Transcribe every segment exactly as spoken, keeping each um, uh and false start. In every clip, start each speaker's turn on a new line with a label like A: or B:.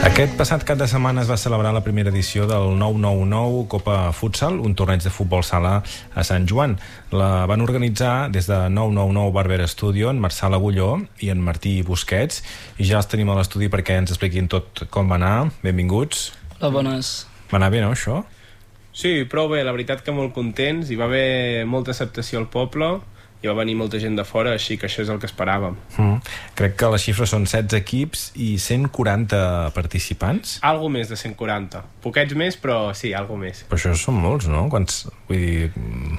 A: Aquest passat cap de setmana es va celebrar la primera edició del nou nou nou Copa Futsal, un torneig de futbol sala a Sant Joan. La van organitzar des de nou nou nou Barber Studio en Marçal Agulló i en Martí Busquets, i ja els tenim a l'estudi perquè ens expliquin tot com va anar. Benvinguts.
B: Hola, bones.
A: Va anar bé, no, això?
C: Sí, prou bé, la veritat que molt contents, hi va haver molta acceptació al poble, hi va venir molta gent de fora, així que això és el que esperàvem.
A: Mm. Crec que les xifres són setze equips i cent quaranta participants.
C: Algo més de cent quaranta. Poquets més, però sí, algo més.
A: Però això són molts, no? Quants, vull dir,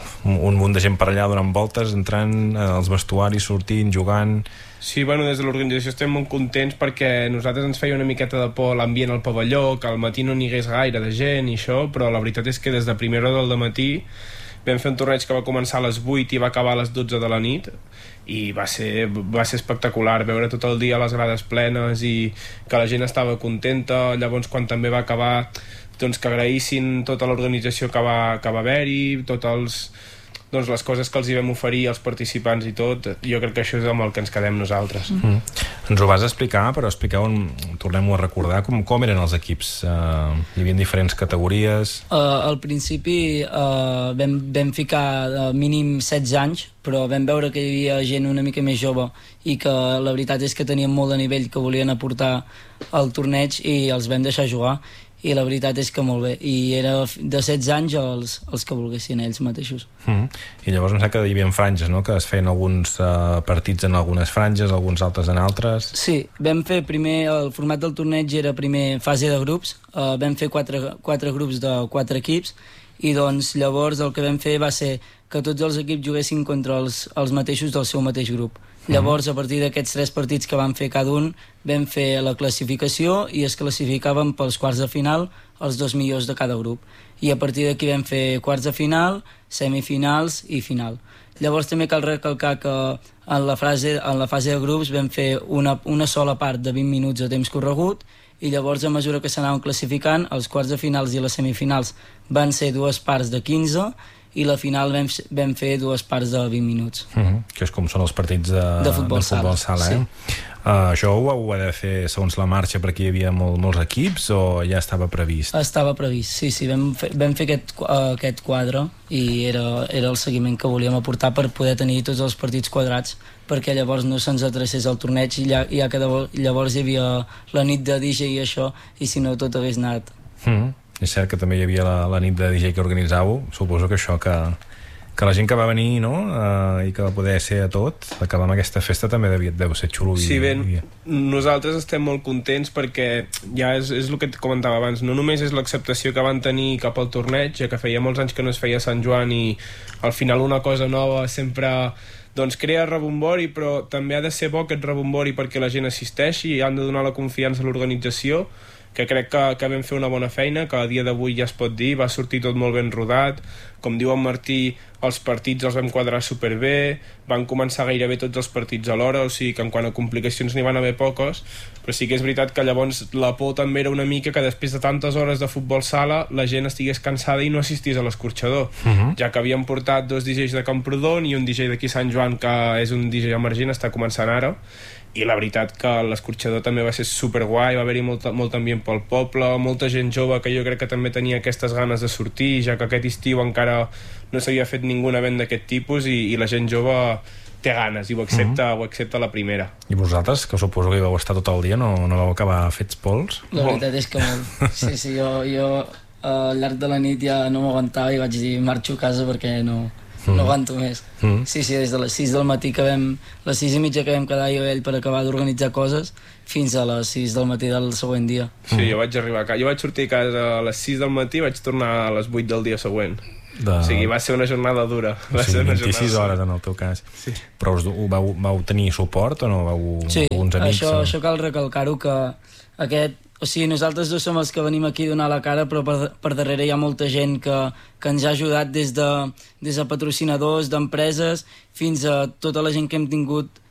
A: un munt de gent per allà donant voltes, entrant als vestuaris, sortint, jugant...
C: Sí, bueno, des de l'organització estem molt contents perquè nosaltres ens feia una miqueta de por l'ambient al pavelló, que al matí no n'hi hagués gaire de gent i això, però la veritat és que des de primera hora del matí vam fer un torneig que va començar a les vuit i va acabar a les dotze de la nit, i va ser, va ser espectacular veure tot el dia les grades plenes i que la gent estava contenta. Llavors, quan també va acabar, doncs que agraïssin tota l'organització que va, que va haver-hi, tots els, doncs les coses que els hi vam oferir als participants i tot. Jo crec que això és amb el que ens quedem nosaltres.
A: Mm. Ens ho vas explicar, però expliqueu, tornem-ho a recordar, com, com eren els equips. Uh, hi havia diferents categories.
B: Uh, al principi uh, vam, vam ficar uh, mínim setze anys, però vam veure que hi havia gent una mica més jove i que la veritat és que tenien molt de nivell que volien aportar al torneig i els vam deixar jugar. I la veritat és que molt bé, i era de setze anys els, els que volguessin ells mateixos.
A: Mm. I llavors em sembla que hi havia franges, no? Que es feien alguns uh, partits en algunes franges, alguns altres en altres.
B: Sí, vam fer primer, el format del torneig era primer fase de grups, uh, vam fer quatre, quatre grups de quatre equips, i doncs llavors el que vam fer va ser que tots els equips juguessin contra els, els mateixos del seu mateix grup. Llavors, a partir d'aquests tres partits que van fer cada un, vam fer la classificació i es classificaven pels quarts de final els dos millors de cada grup. I a partir d'aquí vam fer quarts de final, semifinals i final. Llavors també cal recalcar que en la, frase, en la fase de grups vam fer una, una sola part de vint minuts de temps corregut, i llavors a mesura que s'anaven classificant, els quarts de finals i les semifinals van ser dues parts de quinze, i la final vam, vam fer dues parts de vint minuts.
A: Uh-huh. Que és com són els partits de,
B: de futbol,
A: de futbol sala,
B: sí.
A: eh? Uh, això ho heu de fer segons la marxa perquè hi havia molt, molts equips, o ja estava previst?
B: Estava previst, sí, sí. Vam fer, vam fer aquest, uh, aquest quadre i era, era el seguiment que volíem aportar per poder tenir tots els partits quadrats, perquè llavors no se'ns atrecés el torneig i ja, ja que llavors hi havia la nit de D J i això, i si no tot hagués anat.
A: Mm. És cert que també hi havia la, la nit de D J que organitzàveu. Suposo que això, que, que la gent que va venir, no? Uh, i que va poder ser a tot, acabar amb aquesta festa també devia, deu ser xulo.
C: Sí, ben, nosaltres estem molt contents perquè ja és, és el que et comentava abans, no només és l'acceptació que van tenir cap al torneig, ja que feia molts anys que no es feia a Sant Joan i al final una cosa nova sempre doncs crea rebombori, però també ha de ser bo aquest rebombori perquè la gent assisteixi i han de donar la confiança a l'organització, que crec que, que vam fer una bona feina, que a dia d'avui ja es pot dir, va sortir tot molt ben rodat. Com diu en Martí, els partits els vam quadrar superbé, van començar gairebé tots els partits a l'hora, o sigui que en quant a complicacions n'hi van haver poques, però sí que és veritat que llavors la por també era una mica que després de tantes hores de futbol sala la gent estigués cansada i no assistís a l'escorxador, uh-huh. ja que havíem portat dos D Js de Camprodon i un D J d'aquí Sant Joan, que és un D J emergent, està començant ara, i la veritat que l'escorxador també va ser superguai, va haver-hi molt, molt ambient pel poble, molta gent jove que jo crec que també tenia aquestes ganes de sortir, ja que aquest estiu encara no s'havia fet ningú event d'aquest tipus, i, i la gent jove té ganes i ho accepta, mm-hmm. ho accepta la primera.
A: I vosaltres, que suposo que hi vau estar tot el dia, no, no vau acabar fets pols?
B: La veritat és que molt. Sí, sí, jo, jo al llarg de la nit ja no m'aguantava i vaig dir marxo a casa perquè no... Mm. No aguanto més. Mm. Sí, sí, des de les sis del matí que vam... Les sis i mitja que vam quedar jo i ell per acabar d'organitzar coses fins a les sis del matí del següent dia.
C: Sí, mm. jo vaig arribar a casa. Jo vaig sortir a casa a les sis del matí i vaig tornar a les vuit del dia següent. De... O sigui, va ser una jornada dura. Va
A: o sigui,
C: ser una
A: vint-i-sis hores en el teu cas.
C: Sí.
A: Però us, vau, vau tenir suport o no? Vau,
B: sí,
A: alguns amics,
B: això,
A: o...
B: això cal recalcar-ho, que aquest... O sigui, nosaltres dos som els que venim aquí a donar la cara, però per, per darrere hi ha molta gent que, que ens ha ajudat des de, des de patrocinadors, d'empreses, fins a tota la gent que hem tingut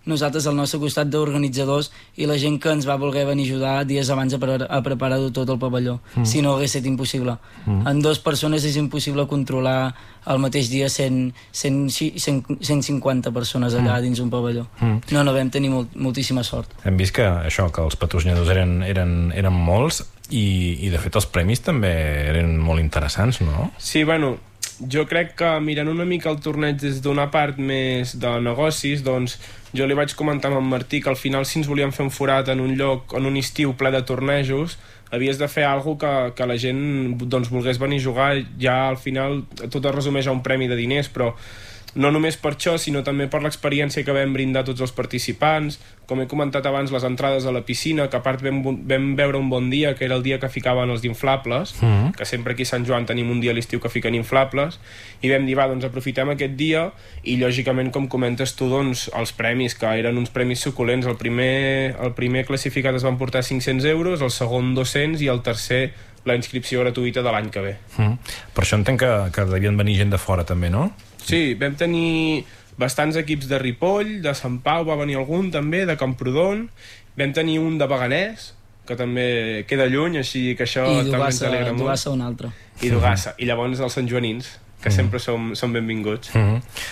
B: nosaltres al nostre costat d'organitzadors i la gent que ens va voler venir a ajudar dies abans a, pre a preparar tot el pavelló, mm. si no hagués estat impossible. Mm. En dues persones és impossible controlar al mateix dia cent, cent, cent, cent cinquanta persones allà mm. dins un pavelló. Mm. No, no vam tenir molt, moltíssima sort.
A: Hem vist que això, que els patrocinadors eren, eren, eren molts i, i de fet els premis també eren molt interessants, no?
C: Sí, bueno, jo crec que mirant una mica el torneig des d'una part més de negocis, doncs jo li vaig comentar amb en Martí que al final si ens volíem fer un forat en un lloc, en un estiu ple de tornejos, havies de fer alguna cosa que, que la gent doncs, volgués venir a jugar. Ja al final tot es resumeix a un premi de diners, però no només per això, sinó també per l'experiència que vam brindar tots els participants. Com he comentat abans, les entrades a la piscina, que a part vam, vam veure un bon dia, que era el dia que ficaven els inflables, mm. que sempre aquí a Sant Joan tenim un dia a l'estiu que fiquen inflables, i vam dir, va, doncs aprofitem aquest dia, i lògicament, com comentes tu, doncs, els premis, que eren uns premis suculents. El primer, el primer classificat es van portar cinc-cents euros, el segon dos-cents, i el tercer la inscripció gratuïta de l'any que ve.
A: Mm. Per això entenc que, que devien venir gent de fora també, no?
C: Sí, vam tenir bastants equips de Ripoll, de Sant Pau va venir algun també, de Camprodon, vam tenir un de Beganès, que també queda lluny, així que això
B: I
C: també ens alegra molt.
B: I Dugassa un altre.
C: I Dugassa, i llavors els santjoanins, que mm. sempre som, som benvinguts.
A: Mm -hmm.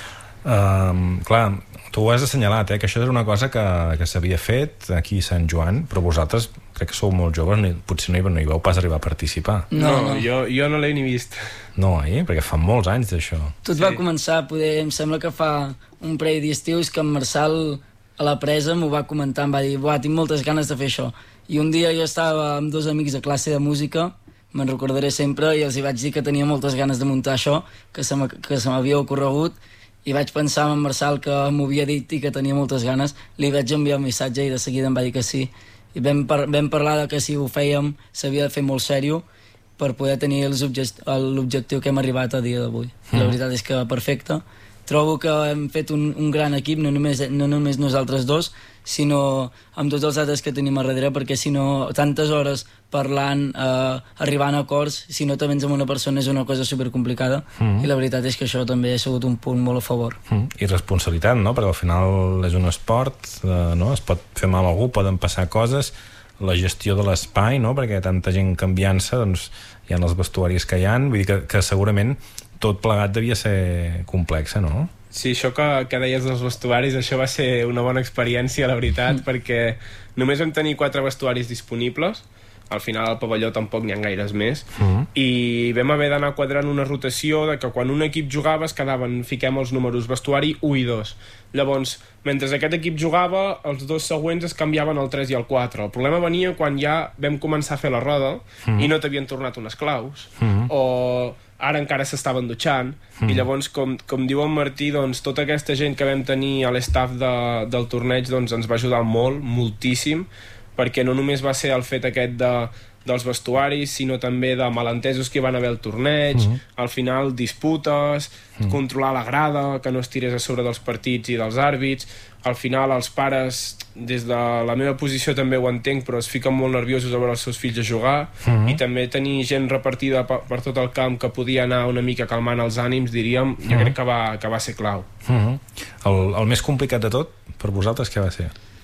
A: uh, clar, tu ho has assenyalat, eh, que això és una cosa que, que s'havia fet aquí a Sant Joan, però vosaltres crec que sou molt joves, ni, potser no hi, no hi vau pas arribar a participar.
C: No, no, no. Jo, jo no l'he ni vist.
A: No, eh? Perquè fa molts anys d'això.
B: Tot sí. va començar, poder, em sembla que fa un parell d'estius que en Marçal a la presa m'ho va comentar, em va dir, buah, tinc moltes ganes de fer això. I un dia jo estava amb dos amics de classe de música, me'n recordaré sempre, i els hi vaig dir que tenia moltes ganes de muntar això, que se m'havia ocorregut, i vaig pensar en Marçal que m'ho havia dit i que tenia moltes ganes. Li vaig enviar un missatge i de seguida em va dir que sí. I vam, par vam parlar de que si ho fèiem s'havia de fer molt sèrio per poder tenir l'objectiu que hem arribat a dia d'avui. Mm. La veritat és que perfecte. Trobo que hem fet un, un gran equip, no només, no només nosaltres dos, sinó amb tots els altres que tenim a darrere, perquè si no, tantes hores parlant, eh, arribant a acords, si no també amb una persona és una cosa supercomplicada, mm. i la veritat és que això també ha sigut un punt molt a favor.
A: Mm. I responsabilitat, no? Perquè al final és un esport, eh, no? Es pot fer mal a algú, poden passar coses, la gestió de l'espai, no? Perquè tanta gent canviant-se, doncs hi ha els vestuaris que hi ha, vull dir que, que segurament tot plegat devia ser complexa, no?
C: Sí, això que, que deies dels vestuaris, això va ser una bona experiència, la veritat, mm. perquè només vam tenir quatre vestuaris disponibles, al final al pavelló tampoc n'hi ha gaires més, mm. i vam haver d'anar quadrant una rotació de que quan un equip jugava es quedaven, fiquem els números vestuari u i dos. Llavors, mentre aquest equip jugava, els dos següents es canviaven el tres i el quatre. El problema venia quan ja vam començar a fer la roda mm. i no t'havien tornat unes claus, mm. o ara encara s'estaven dutxant, mm. i llavors, com, com diu en Martí, doncs, tota aquesta gent que vam tenir a l'estaf de, del torneig doncs, ens va ajudar molt, moltíssim, perquè no només va ser el fet aquest de, dels vestuaris, sinó també de malentesos que hi van haver al torneig, mm. al final disputes, mm. controlar la grada, que no es tirés a sobre dels partits i dels àrbits. Al final els pares, des de la meva posició també ho entenc, però es fiquen molt nerviosos a veure els seus fills a jugar, mm-hmm. i també tenir gent repartida per, per tot el camp que podia anar una mica calmant els ànims, diríem, mm-hmm. jo crec que va, que va ser clau.
A: Mm-hmm. el, el més complicat de tot, per vosaltres, què va ser?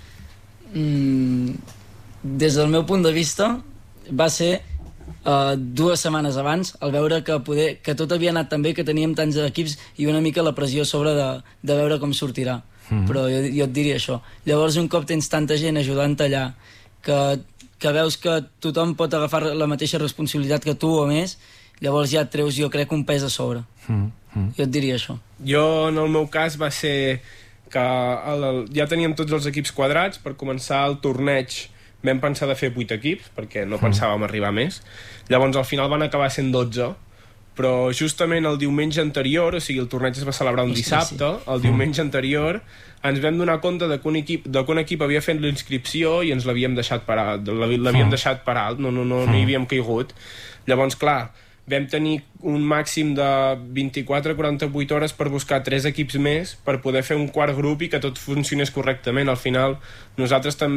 B: Mm, des del meu punt de vista, va ser uh, dues setmanes abans, al veure que, poder, que tot havia anat tan bé, que teníem tants equips i una mica la pressió a sobre de, de veure com sortirà. Mm-hmm. Però jo, jo et diria això. Llavors, un cop tens tanta gent ajudant allà, que, que veus que tothom pot agafar la mateixa responsabilitat que tu o més, llavors ja et treus, jo crec, un pes a sobre. Mm-hmm. Jo et diria això.
C: Jo, en el meu cas, va ser que el, el, ja teníem tots els equips quadrats. Per començar el torneig vam pensar de fer vuit equips, perquè no pensàvem arribar més. Llavors, al final van acabar sent dotze, però justament el diumenge anterior, o sigui, el torneig es va celebrar un dissabte, el diumenge anterior ens vam donar compte de que un equip, de que un equip havia fet l'inscripció i ens l'havíem deixat per alt, l'havíem deixat per alt, no, no, no, no hi havíem caigut. Llavors, clar, vam tenir un màxim de vint-i-quatre a quaranta-vuit hores per buscar tres equips més per poder fer un quart grup i que tot funcionés correctament. Al final, nosaltres també